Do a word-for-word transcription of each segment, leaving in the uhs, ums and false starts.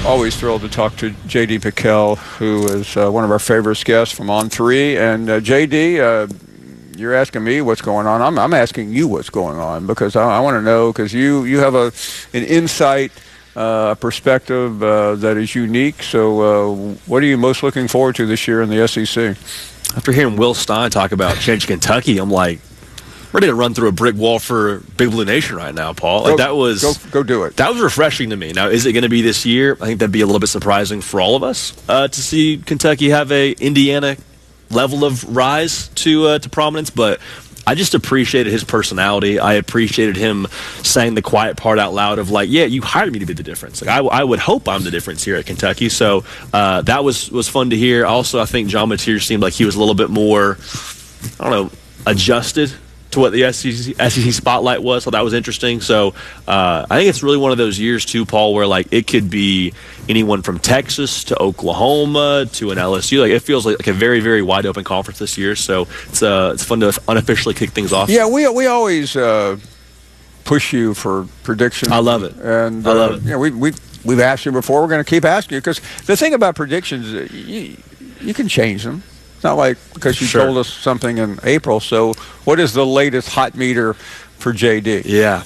always thrilled to talk to J D Piquel, who is uh, one of our favorite guests from On three. And uh, J D, uh, you're asking me what's going on. I'm, I'm asking you what's going on because I, I want to know, because you, you have a an insight, uh, a perspective uh, that is unique. So uh, what are you most looking forward to this year in the S E C? After hearing Will Stein talk about changing Kentucky, I'm like, ready to run through a brick wall for Big Blue Nation right now, Paul. Like go, that was go, go do it. That was refreshing to me. Now, is it going to be this year? I think that'd be a little bit surprising for all of us uh, to see Kentucky have a Indiana level of rise to uh, to prominence. But I just appreciated his personality. I appreciated him saying the quiet part out loud of like, yeah, you hired me to be the difference. Like I, I would hope I'm the difference here at Kentucky. So uh, that was was fun to hear. Also, I think John Mateer seemed like he was a little bit more, I don't know, adjusted to what the S E C, S E C spotlight was, so that was interesting. So uh, I think it's really one of those years too, Paul, where like it could be anyone from Texas to Oklahoma to an L S U. Like it feels like, like a very, very wide open conference this year. So it's uh, it's fun to unofficially kick things off. Yeah, we we always uh, push you for predictions. I love it, and I love uh, it. You know, we we we've asked you before. We're going to keep asking you because the thing about predictions, uh, you you can change them. It's not like because you Sure. told us something in April. So what is the latest hot meter for J D? Yeah.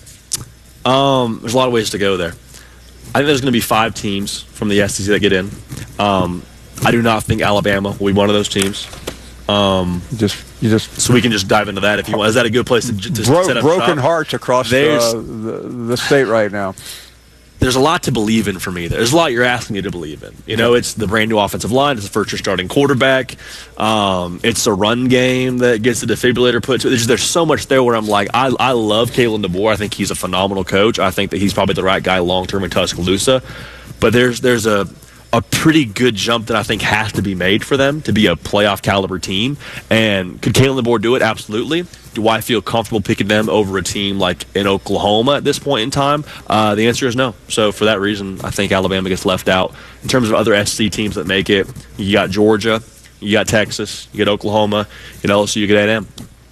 Um, there's a lot of ways to go there. I think there's going to be five teams from the S E C that get in. Um, I do not think Alabama will be one of those teams. Um, Just you just so we can just dive into that if you want. Is that a good place to, to bro- set up broken shop? hearts across There's- uh, the, the state right now. There's a lot to believe in for me. There's a lot you're asking me to believe in. You know, it's the brand new offensive line. It's the first year starting quarterback. Um, it's a run game that gets the defibrillator put to it. There's, there's so much there where I'm like, I, I love Kalen DeBoer. I think he's a phenomenal coach. I think that he's probably the right guy long-term in Tuscaloosa. But there's there's a a pretty good jump that I think has to be made for them to be a playoff caliber team. And could Kalen DeBoer do it? Absolutely. Do I feel comfortable picking them over a team like in Oklahoma at this point in time? Uh, the answer is no. So for that reason, I think Alabama gets left out. In terms of other S E C teams that make it, you got Georgia, you got Texas, you got Oklahoma, you know, L S U, you get A and M.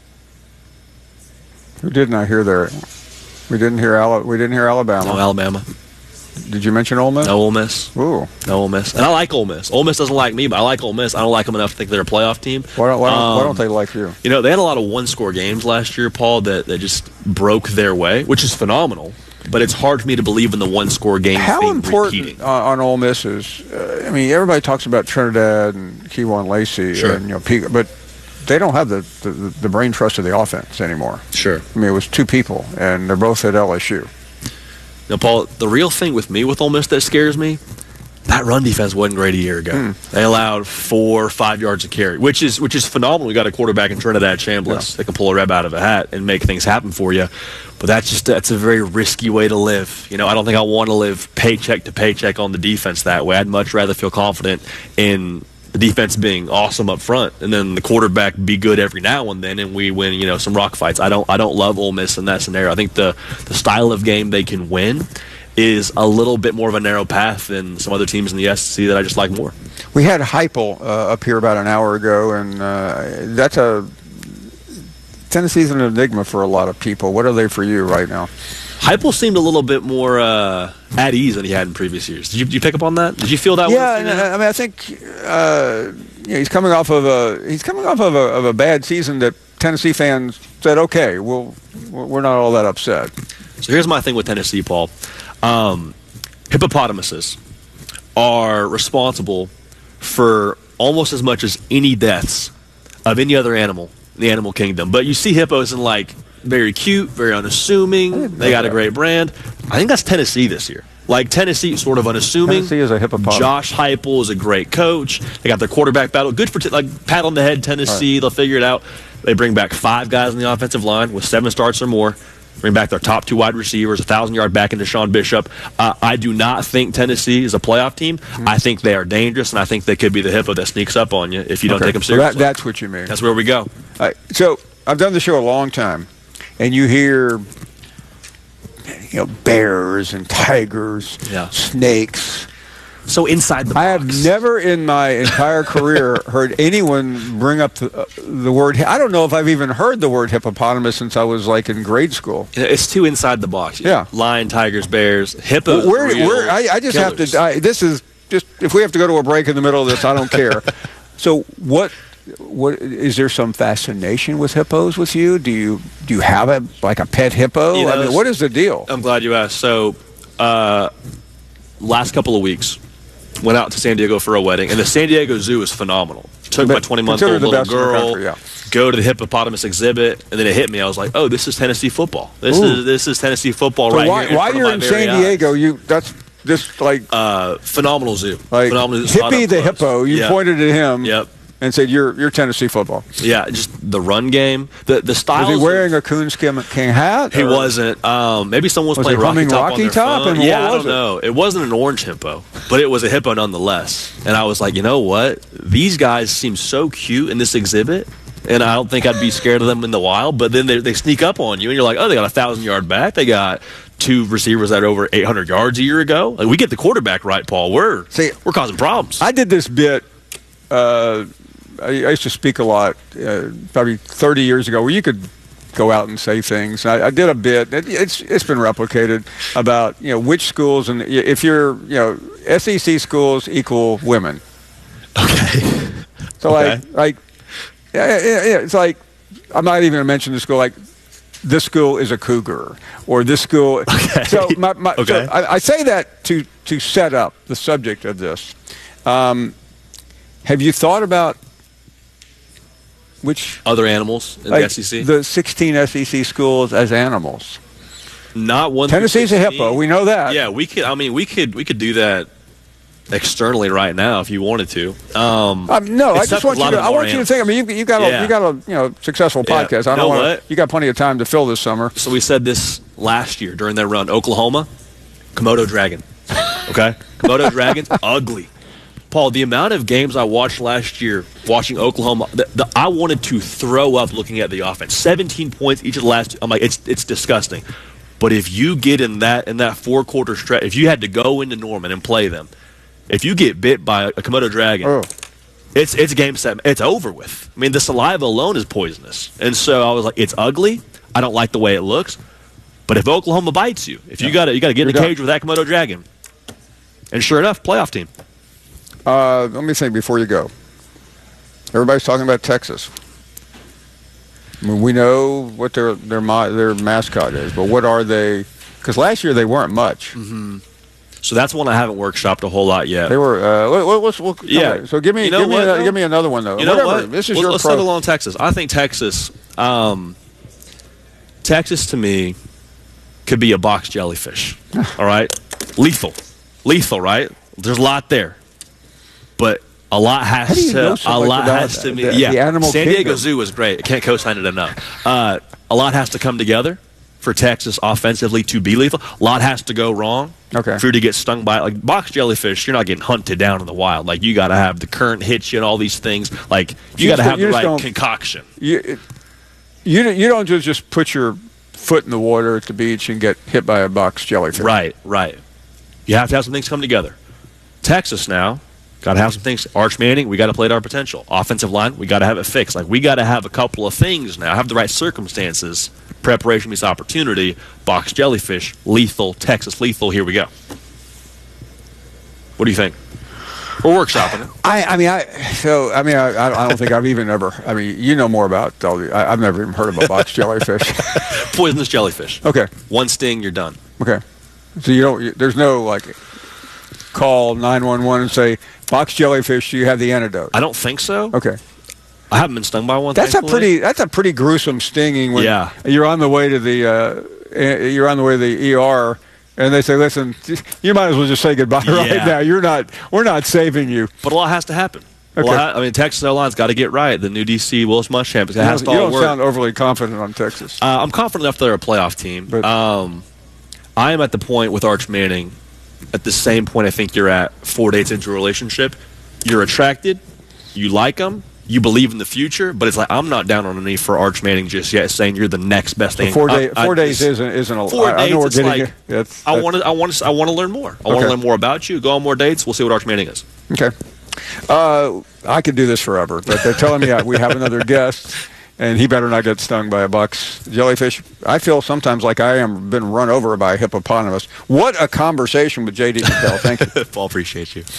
Who didn't I hear there? We didn't hear Ala- We didn't hear Alabama. No Alabama. Did you mention Ole Miss? No Ole Miss. Ooh. No Ole Miss. And I like Ole Miss. Ole Miss doesn't like me, but I like Ole Miss. I don't like them enough to think they're a playoff team. Why don't, why don't, Um, why don't they like you? You know, they had a lot of one-score games last year, Paul, that, that just broke their way, which is phenomenal. But it's hard for me to believe in the one-score games How being important repeating. on, on Ole Miss is, uh, I mean, everybody talks about Trinidad and Keywan Lacey, Sure. and, you know, P- but they don't have the, the, the brain trust of the offense anymore. Sure. I mean, it was two people, and they're both at L S U. Now, Paul, the real thing with me with Ole Miss that scares me, that run defense wasn't great a year ago. Mm. They allowed four or five yards of carry, which is which is phenomenal. We got a quarterback in Trinidad Chambliss Yeah. that can pull a reb out of a hat and make things happen for you. But that's just that's a very risky way to live. You know, I don't think I want to live paycheck to paycheck on the defense that way. I'd much rather feel confident in the defense being awesome up front, and then the quarterback be good every now and then, and we win, you know, some rock fights. I don't, I don't love Ole Miss in that scenario. I think the the style of game they can win is a little bit more of a narrow path than some other teams in the S E C that I just like more. We had Heupel uh, up here about an hour ago, and uh, that's a Tennessee's an enigma for a lot of people. What are they for you right now? Heupel seemed a little bit more uh, at ease than he had in previous years. Did you, did you pick up on that? Did you feel that? Yeah, one? and, I mean, I think uh, you know, he's coming off of a he's coming off of a, of a bad season that Tennessee fans said, okay, we'll, we're not all that upset. So here's my thing with Tennessee, Paul. Um, hippopotamuses are responsible for almost as much as any deaths of any other animal in the animal kingdom. But you see hippos in like very cute, very unassuming. They got a great brand. I think that's Tennessee this year. Like Tennessee, sort of unassuming. Tennessee is a hippopotamus. Josh Heupel is a great coach. They got their quarterback battle. Good for t- like pat on the head, Tennessee. Right. They'll figure it out. They bring back five guys on the offensive line with seven starts or more. Bring back their top two wide receivers, a thousand-yard back into Sean Bishop. Uh, I do not think Tennessee is a playoff team. Mm-hmm. I think they are dangerous, and I think they could be the hippo that sneaks up on you if you don't Okay. take them So seriously. that, that's what you mean. That's where we go. All right. So I've done the show a long time, and you hear, you know, bears and tigers, Yeah. snakes. so inside the box. I have never in my entire career heard anyone bring up the, uh, the word. I don't know if I've even heard the word hippopotamus since I was like in grade school. It's too inside the box. Yeah. Lion, tigers, bears, hippos. Well, we're, we're, I, I just killers. have to. I, this is just if we have to go to a break in the middle of this, I don't care. So what? What is there some fascination with hippos with you? Do you do you have a like a pet hippo? You know, I mean, what is the deal? I'm glad you asked. So, uh, last couple of weeks, went out to San Diego for a wedding, and the San Diego Zoo is phenomenal. Took But my twenty-month-old considered the little best in the girl, country, yeah. go to the hippopotamus exhibit, and then it hit me. I was like, "Oh, this is Tennessee football. This Ooh. is this is Tennessee football So right why, here." In while front you're of in my very San Diego, eyes. you that's just like uh, phenomenal zoo, like phenomenal zoo. Saw it Hippie up the close. hippo. You Yeah. pointed at him. Yep. And said, "You're you're Tennessee football." Yeah, just the run game, the the styles. Was he wearing of, a coonskin king hat? He or- wasn't. Um, maybe someone was, Was playing he Rocky humming Top Rocky on their Top? phone. And yeah, what I was don't it? know. It wasn't an orange hippo, but it was a hippo nonetheless. And I was like, you know what? These guys seem so cute in this exhibit, and I don't think I'd be scared of them in the wild. But then they, they sneak up on you, and you're like, oh, they got a thousand yard back. They got two receivers that are over eight hundred yards a year ago. Like, we get the quarterback right, Paul. We're See, we're causing problems. I did this bit. Uh, I, I used to speak a lot, uh, probably thirty years ago, where you could go out and say things. I, I did a bit. It, it's it's been replicated about you know which schools and if you're you know S E C schools equal women. Okay. So Okay. like like yeah, yeah, yeah, it's like I'm not even gonna mention the school like. This school is a cougar, or this school. Okay. So, my, my, Okay. so I, I say that to to set up the subject of this. Um, have you thought about which Other animals in like, the S E C? the sixteen S E C schools as animals? Not one. Tennessee's through a sixteen. hippo. We know that. Yeah, we could. I mean, we could. We could do that externally right now if you wanted to. Um, Um, no, I it's just tough want with a you lot to. of I them want are you to think. I mean, you, you got a Yeah. you got a you know successful Yeah. podcast. I You don't know want. what? You got plenty of time to fill this summer. So we said this last year during their run. Oklahoma, Komodo dragon. Okay, Komodo dragon's ugly. Paul, the amount of games I watched last year, watching Oklahoma, the, the, I wanted to throw up looking at the offense. seventeen points each of the last. I'm like, it's it's disgusting. But if you get in that in that four quarter stretch, if you had to go into Norman and play them, if you get bit by a Komodo dragon, Oh. it's it's game set. It's over with. I mean, the saliva alone is poisonous. And so I was like, it's ugly. I don't like the way it looks. But if Oklahoma bites you, if you got to you got to get in the You're cage with that Komodo dragon. And sure enough, playoff team. Uh, let me think before you go. Everybody's talking about Texas. I mean, we know what their their ma- their mascot is, but what are they? Because last year they weren't much. Mm-hmm. So that's one I haven't workshopped a whole lot yet. They were. Uh, what, what, what's, what, Yeah. So give me You know give me what, another, though? give me another one though. You know Whatever. what? This is Let's- your let's pro. settle on Texas. I think Texas, um, Texas to me, could be a box jellyfish. All right, lethal, lethal. Right? There's a lot there, but a lot has How do you to. know so a much lot about has to. the- be, the yeah, animal San Diego kingdom? Zoo was great. I can't co-sign it enough. Uh, a lot has to come together for Texas offensively to be lethal. A lot has to go wrong. Okay. For you to get stung by like box jellyfish, you're not getting hunted down in the wild. Like you got to have the current hit you and all these things. Like you You got to just- have you the just right don't- concoction. You, it- you don't- you don't just just put your foot in the water at the beach and get hit by a box jellyfish. Right, right. You have to have some things come together. Texas now got to have some things. Arch Manning, we got to play to our potential. Offensive line, we got to have it fixed. Like we got to have a couple of things now. Have the right circumstances. Preparation meets opportunity. Box jellyfish, lethal. Texas lethal. Here we go. What do you think? We're workshopping it. I, I mean, I so I mean, I, I don't think I've even ever. I mean, you know more about all the. I, I've never even heard of a box jellyfish. Poisonous jellyfish. Okay, One sting, you're done. okay. So you don't. You, there's no like call nine one one and say box jellyfish. Do you have the antidote? I don't think so. Okay, I haven't been stung by one. that's a thankfully. pretty. That's a pretty gruesome stinging when Yeah. you're on the way to the. Uh, eh, you're on the way to the E R. And they say, "Listen, you might as well just say goodbye right Yeah. now. You're not. We're not saving you." But a lot has to happen. Okay. Well, I, I mean, Texas O-line's got to get right. The new D C Willis Muschamp. It You has don't, to you all don't work. sound overly confident on Texas. Uh, I'm confident enough they're a playoff team. But- um, I am at the point with Arch Manning, at the same point I think you're at four dates into a relationship. You're attracted, you like them, you believe in the future, but it's like I'm not down on a knee for Arch Manning just yet, saying you're the next best thing. Four, day, I, four I, days isn't isn't a four I, days. I know we're It's getting like, you. That's, I that's, want to. I want to. I want to learn more. I want to Okay. learn more about you. Go on more dates. We'll see what Arch Manning is. Okay. Uh, I could do this forever, but they're telling me I, we have another guest, and he better not get stung by a box jellyfish. I feel sometimes like I am been run over by a hippopotamus. What a conversation with J D Patel. Thank you. Paul, appreciate you.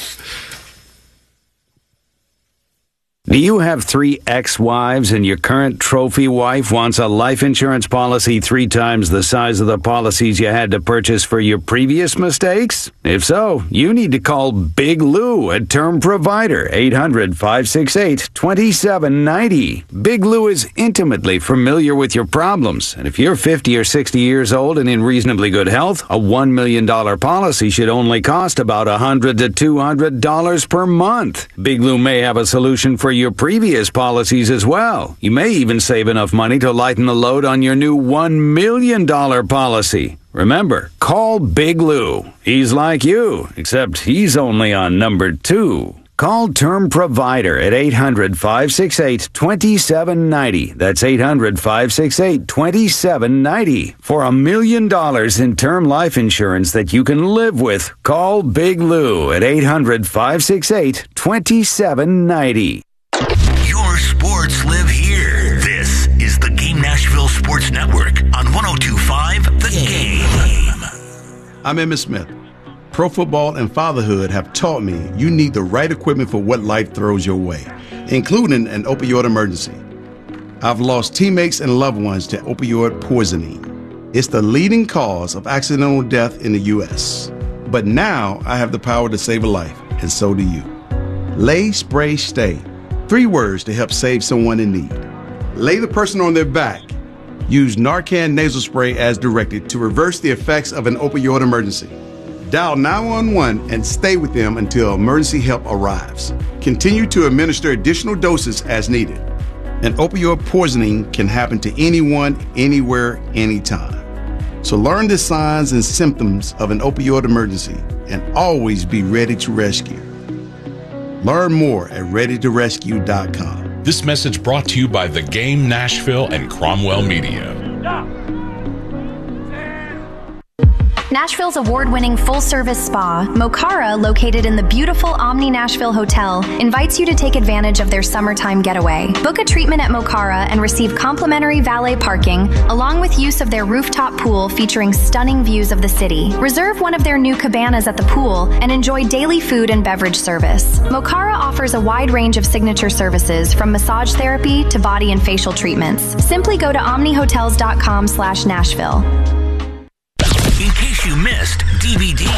Do you have three ex-wives and your current trophy wife wants a life insurance policy three times the size of the policies you had to purchase for your previous mistakes? If so, you need to call Big Lou at Term Provider, eight hundred, five six eight, two seven nine zero. Big Lou is intimately familiar with your problems, and if you're fifty or sixty years old and in reasonably good health, a one million dollars policy should only cost about one hundred to two hundred dollars per month. Big Lou may have a solution for your previous policies as well. You may even save enough money to lighten the load on your new one million dollars policy. Remember, call Big Lou. He's like you, except he's only on number two. Call Term Provider at eight hundred, five six eight, two seven nine zero. That's eight hundred, five six eight, two seven nine zero. For a million dollars in term life insurance that you can live with, call Big Lou at eight hundred, five six eight, two seven nine zero. Your sports live here. This is the Game Nashville Sports Network on one oh two point five The Game. I'm Emmitt Smith. Pro football and fatherhood have taught me you need the right equipment for what life throws your way, including an opioid emergency. I've lost teammates and loved ones to opioid poisoning. It's the leading cause of accidental death in the U S. But now I have the power to save a life, and so do you. Lay, spray, stay. Three words to help save someone in need. Lay the person on their back. Use Narcan nasal spray as directed to reverse the effects of an opioid emergency. Dial nine one one and stay with them until emergency help arrives. Continue to administer additional doses as needed. An opioid poisoning can happen to anyone, anywhere, anytime. So learn the signs and symptoms of an opioid emergency and always be ready to rescue. Learn more at ready to rescue dot com. This message brought to you by The Game Nashville and Cromwell Media. Nashville's award-winning full-service spa, Mokara, located in the beautiful Omni Nashville Hotel, invites you to take advantage of their summertime getaway. Book a treatment at Mokara and receive complimentary valet parking, along with use of their rooftop pool featuring stunning views of the city. Reserve one of their new cabanas at the pool and enjoy daily food and beverage service. Mokara offers a wide range of signature services, from massage therapy to body and facial treatments. Simply go to omni hotels dot com slash Nashville. In case you missed D V D.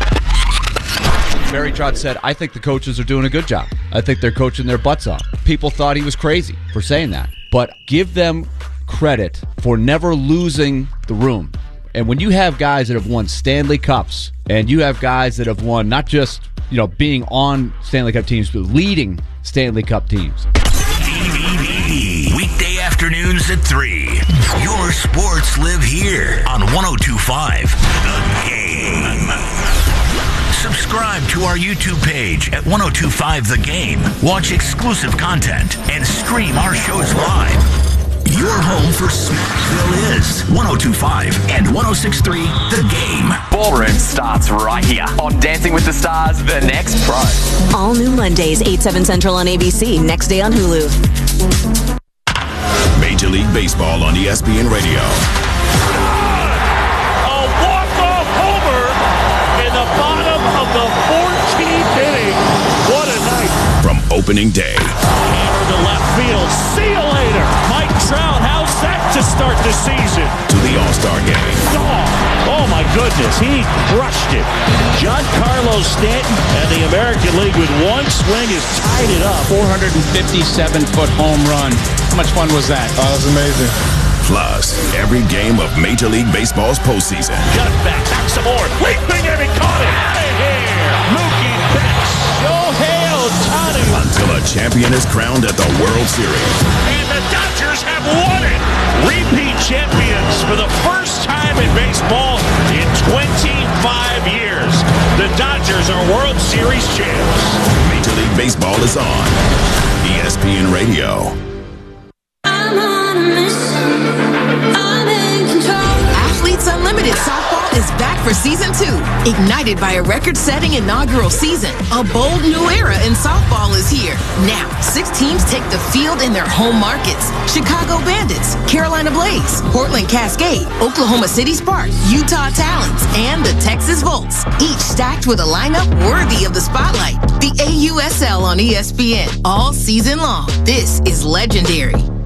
Barry Trotz said, I think the coaches are doing a good job. I think they're coaching their butts off. People thought he was crazy for saying that. But give them credit for never losing the room. And when you have guys that have won Stanley Cups, and you have guys that have won not just, you know, being on Stanley Cup teams, but leading Stanley Cup teams. D V D. Weekday afternoons at three. Your sports live here on one oh two point five The Game. Subscribe to our YouTube page at one oh two point five The Game. Watch exclusive content and stream our shows live. Your home for Smackville is one oh two point five and one oh six point three The Game. Ballroom starts right here on Dancing with the Stars, The Next Pro. All new Mondays, eight, seven Central on A B C, next day on Hulu. Major League Baseball on E S P N Radio. A walk-off homer in the bottom of the fourteenth inning. What a night. From opening day. Hammer to left field. See you later. Mike Trout, how's that to start the season? To the All-Star game. Oh, oh my goodness, he crushed it. Giancarlo Stanton and the American League with one swing has tied it up. four hundred fifty-seven foot home run. How much fun was that? Oh, that was amazing. Plus, every game of Major League Baseball's postseason. Cut back, back some more. Leaping and he caught it. Out of here. Mookie Betts. Shohei Ohtani. Until a champion is crowned at the World Series. And the Dodgers have won it. Repeat champions for the first time in baseball in twenty-five years. The Dodgers are World Series champs. Major League Baseball is on E S P N Radio. Athletes Unlimited Softball is back for season two. Ignited by a record-setting inaugural season, a bold new era in softball is here. Now, six teams take the field in their home markets. Chicago Bandits, Carolina Blaze, Portland Cascade, Oklahoma City Sparks, Utah Talons, and the Texas Volts. Each stacked with a lineup worthy of the spotlight. The A U S L on E S P N all season long. This is legendary.